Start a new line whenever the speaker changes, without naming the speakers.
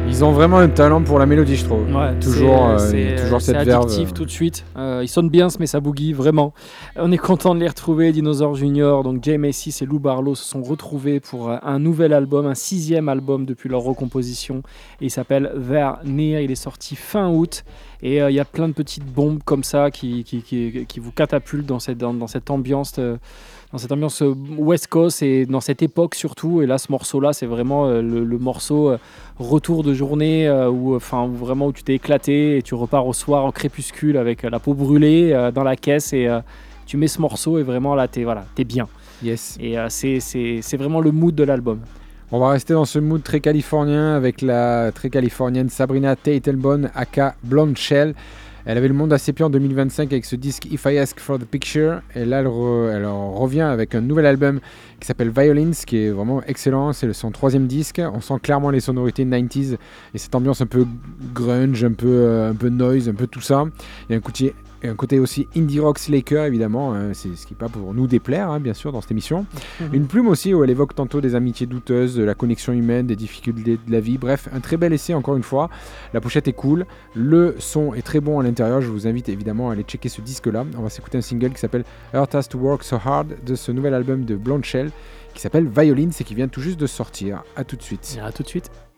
Ils ont vraiment un talent pour la mélodie, je trouve.
Ouais,
toujours
c'est
cette
addictif
verve.
tout de suite. Ils sonnent bien, mais ça boogie vraiment. On est content de les retrouver, Dinosaur Junior. Donc Jay Macy's et Lou Barlow se sont retrouvés pour un nouvel album, un 6e album depuis leur recomposition. Et il s'appelle They're Near. Il est sorti fin août. Et il y a plein de petites bombes comme ça qui vous catapultent dans cette ambiance. Dans cette ambiance West Coast et dans cette époque surtout. Et là, ce morceau-là, c'est vraiment le morceau retour de journée où vraiment où tu t'es éclaté et tu repars au soir en crépuscule avec la peau brûlée dans la caisse et tu mets ce morceau et vraiment là, t'es bien.
Yes.
Et c'est vraiment le mood de l'album.
On va rester dans ce mood très californien avec la très californienne Sabrina Teitelbaum aka Blonde Shell. Elle avait le monde assez pied en 2025 avec ce disque If I Ask for the Picture. Et là, elle revient avec un nouvel album qui s'appelle Violins, qui est vraiment excellent. C'est son 3e disque. On sent clairement les sonorités 90s et cette ambiance un peu grunge, un peu noise, un peu tout ça. Il y a un côté aussi indie rock slacker, évidemment. C'est ce qui n'est pas pour nous déplaire, bien sûr, dans cette émission. Une plume aussi où elle évoque tantôt des amitiés douteuses, de la connexion humaine, des difficultés de la vie. Bref, un très bel essai, encore une fois. La pochette est cool. Le son est très bon à l'intérieur. Je vous invite évidemment à aller checker ce disque-là. On va s'écouter un single qui s'appelle Earth Has to Work So Hard de ce nouvel album de Blonde Shell qui s'appelle Violins et qui vient tout juste de sortir. À tout de suite.
À tout de suite.